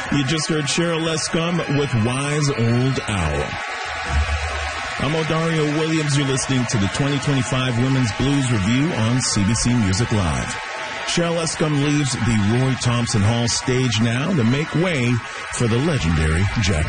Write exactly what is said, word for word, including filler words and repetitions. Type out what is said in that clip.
You just heard Cheryl Lescombe with Wise Old Owl. I'm Odario Williams. You're listening to the twenty twenty-five Women's Blues Review on C B C Music Live. Cheryl Lescombe leaves the Roy Thompson Hall stage now to make way for the legendary Jackie